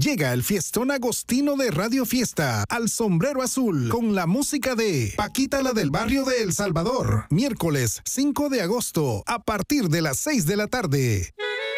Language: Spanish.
Llega el fiestón agostino de Radio Fiesta al Sombrero Azul con la música de Paquita la del barrio de El Salvador. Miércoles 5 de agosto a partir de las 6 de la tarde.